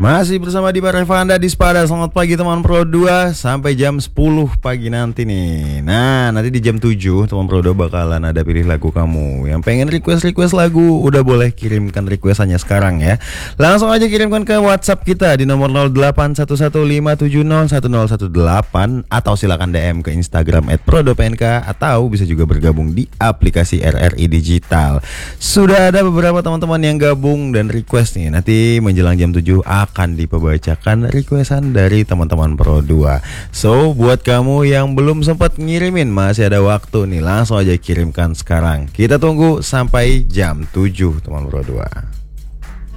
Masih bersama Dipa Revanda di Spada. Selamat pagi teman Pro 2 sampai jam 10 pagi nanti nih. Nah, nanti di jam 7 teman Pro 2 bakalan ada pilih lagu kamu. Yang pengen request lagu udah boleh kirimkan requestannya sekarang ya. Langsung aja kirimkan ke WhatsApp kita di nomor 081157011018 atau silakan DM ke Instagram @pro2pnk atau bisa juga bergabung di aplikasi RRI Digital. Sudah ada beberapa teman-teman yang gabung dan request nih. Nanti menjelang jam 7 akan dipebacakan requestan dari teman-teman Pro 2. So, buat kamu yang belum sempat ngirimin, masih ada waktu nih. Langsung aja kirimkan sekarang. Kita tunggu sampai jam 7 teman Pro 2.